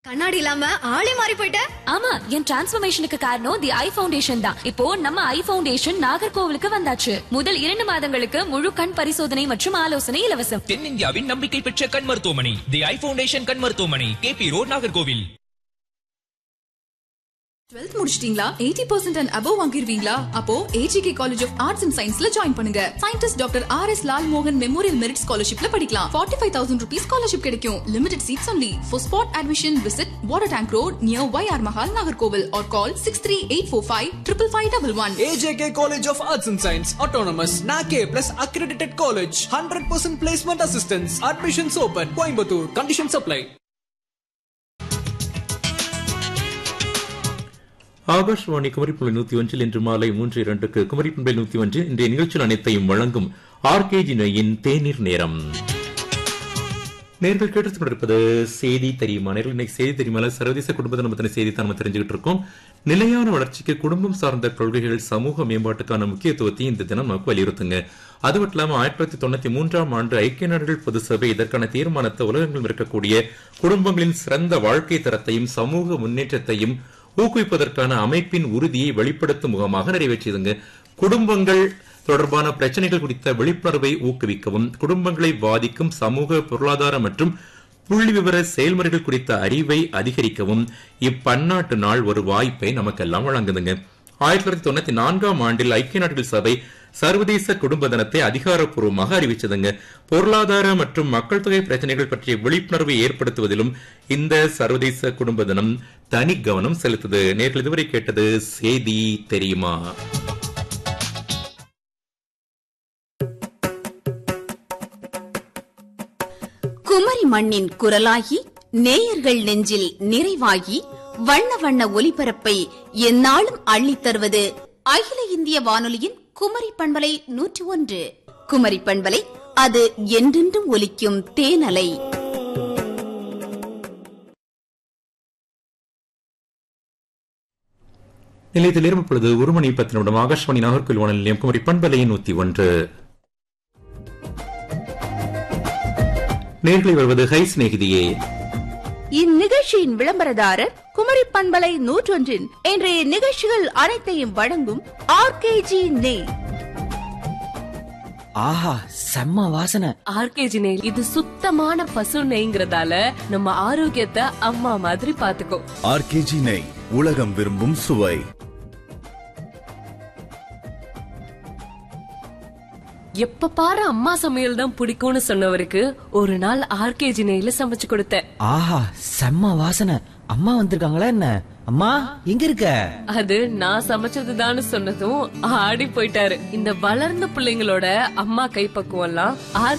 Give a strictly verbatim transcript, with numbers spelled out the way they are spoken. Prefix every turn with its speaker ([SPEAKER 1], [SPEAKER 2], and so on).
[SPEAKER 1] கண்ணாடி இல்லாம ஆளே மாறி போயிட்ட.
[SPEAKER 2] ஆமா, என் டிரான்ஸ்ஃபர்மேஷனுக்கு காரணம் தி ஐ ஃபவுண்டேஷன் தான். இப்போ நம்ம ஐ ஃபவுண்டேஷன் நாகர்கோவிலுக்கு வந்தாச்சு. முதல் இரண்டு மாதங்களுக்கு முழு கண் பரிசோதனை மற்றும் ஆலோசனை இலவசம்.
[SPEAKER 3] தென்னிந்தியாவின் நம்பிக்கை பெற்ற கண் மருத்துவமனை தி ஐ ஃபவுண்டேஷன் கண் மருத்துவமனை, K P road, Nagercoil.
[SPEAKER 4] Twelfth முடிச்சிட்டீங்களா? Eighty percent and above வாங்கிருவீங்களா? அப்போ AGK college of arts and சயின்ஸ்ல ஜாயின் பண்ணுங்க. Scientist doctor R S Lal மோகன் மெமோரியல் மெரிட் ஸ்காலர்ஷிப்ல படிக்கலாம். Forty five thousand rupees scholarship கிடைக்கும். Limited seeds only. For spot admission visit water tank road near Y R Mahal, Nagercoil or call six three eight four five five five five one.
[SPEAKER 5] A J K College of Arts and Science, Autonomous, N A C A plus accredited college, one hundred percent placement assistance. Admissions open. Coimbatore. Conditions apply.
[SPEAKER 6] Akashvani குமரிப்புள்ளி நூத்தி ஒன்றில் இன்று மாலை மூன்று இரண்டுக்கு குமரிப்புள்ளி நூத்தி ஒன்றில் இன்றைய நிகழ்ச்சிகள் அனைத்தையும் வழங்கும் ஆர்கேஜி நொய்யின் தேநீர் நேரம். நேர்கள் கேட்டுக் கொண்டிருப்பது செய்தி தெரியுமா? நேர்கள் இன்னைக்கு செய்தி தெரியுமா சர்வதேச குடும்ப தினத்தின செய்தி தான் நம்ம தெரிஞ்சுக்கிட்டு இருக்கோம். நிலையான வளர்ச்சிக்கு குடும்பம் சார்ந்த கொள்கைகள் சமூக மேம்பாட்டுக்கான முக்கியத்துவத்தை இந்த தினம் நமக்கு வலியுறுத்துங்க. அது மட்டும் இல்லாம ஆயிரத்தி தொள்ளாயிரத்தி தொண்ணூத்தி மூன்றாம் ஆண்டு ஐக்கிய நாடுகள் பொது சபை இதற்கான தீர்மானத்தை உலகங்கள் இருக்கக்கூடிய குடும்பங்களின் சிறந்த வாழ்க்கை தரத்தையும் சமூக முன்னேற்றத்தையும் ஊக்குவிப்பதற்கான அமைப்பின் உறுதியை வெளிப்படுத்தும் முகமாக நிறைவேற்றியதுங்க. குடும்பங்கள் தொடர்பான பிரச்சனைகள் குறித்த விழிப்புணர்வை ஊக்குவிக்கவும், குடும்பங்களை பாதிக்கும் சமூக பொருளாதார மற்றும் புள்ளி விவர செயல்முறைகள் குறித்த அறிவை அதிகரிக்கவும் இப்பன்னாட்டு நாள் ஒரு வாய்ப்பை நமக்கெல்லாம் வழங்குதுங்க. ஆயிரத்தி தொள்ளாயிரத்தி தொண்ணூத்தி நான்காம் ஆண்டில் ஐக்கிய நாடுகள் சபை சர்வதேச குடும்ப தினத்தை அதிகாரப்பூர்வமாக அறிவிச்சதுங்க. பொருளாதார மற்றும் மக்கள் தொகை பிரச்சனைகள் பற்றிய விழிப்புணர்வை ஏற்படுத்துவதிலும் இந்த சர்வதேச குடும்ப தினம் தனி கவனம் செலுத்துது. நேரில் இதுவரை கேட்டது செய்தி தெரியுமா?
[SPEAKER 7] குமரி மண்ணின் குரலாகி நேயர்கள் நெஞ்சில் நிறைவாகி வண்ண வண்ண ஒலிபரப்பை எந்நாளும் அள்ளித் தருவது அகில இந்திய வானொலியின் குமரி பண்பலை நூற்றி ஒன்று. குமரி பண்பலை, அது என்றென்றும் ஒலிக்கும் தேனலை.
[SPEAKER 6] நிலையத்தில் இருப்பது ஒரு மணி பத்து நிமிடம். ஆகாஷ்வாணி நாகர்கோவில் வானொலி நிலையம் குமரி பண்பலை நூத்தி ஒன்று. நேர்களை வருவது ஹை சிநேகிதியே.
[SPEAKER 8] இந்நிகழ்ச்சியின் விளம்பரதாரர் குமரி பண்பலை நூற்றொன்றின் இன்றைய நிகழ்ச்சிகள் அனைத்தையும் வழங்கும் ஆர்கேஜி நெய்.
[SPEAKER 9] ஆஹா, செம்ம வாசனை.
[SPEAKER 10] ஆர்கேஜி நெய் இது சுத்தமான பசு நெய்ங்கிறதால நம்ம ஆரோக்கியத்தை அம்மா மாதிரி பாத்துக்கோ.
[SPEAKER 11] ஆர்கேஜி நெய், உலகம் விரும்பும் சுவை.
[SPEAKER 10] எப்ப பாரு அம்மா சமையல் தான் பிடிக்கும்னு சொன்னவருக்கு ஒரு நாள் ஆர்கேஜி நெய்ல சமைச்சு கொடுத்தேன்.
[SPEAKER 9] ஆஹா, செம்ம வாசனை. அம்மா வந்திருக்காங்களா என்ன? அம்மா எங்க இருக்க?
[SPEAKER 10] அது நான் சமைச்சதுதான்னு சொன்னதும் ஆடி போயிட்டாரு. இந்த வளர்ந்த பிள்ளைங்களோட அம்மா கைப்பக்குவம் எல்லாம்